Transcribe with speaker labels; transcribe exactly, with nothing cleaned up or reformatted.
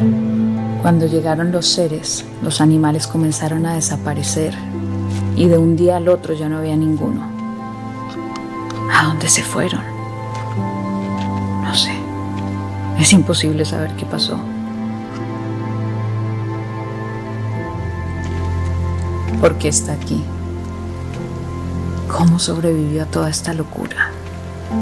Speaker 1: Cuando llegaron los seres, los animales comenzaron a desaparecer y de un día al otro ya no había ninguno. ¿A dónde se fueron? No sé. Es imposible saber qué pasó. ¿Por qué está aquí? ¿Cómo sobrevivió a toda esta locura?